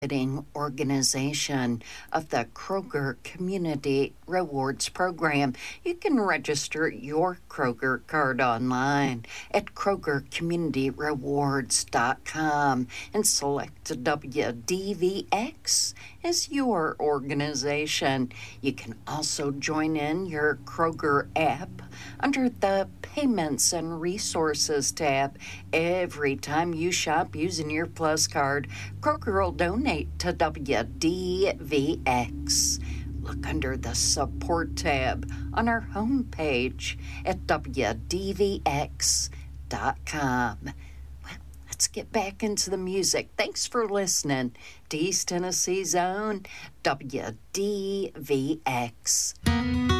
organization of the Kroger Community Rewards Program. You can register your Kroger card online at KrogerCommunityRewards.com and select WDVX as your organization. You can also join in your Kroger app under the Payments and Resources tab. Every time you shop using your Plus card, Kroger will donate to WDVX. Look under the Support tab on our homepage at WDVX.com. Well, let's get back into the music. Thanks for listening to East Tennessee's own WDVX.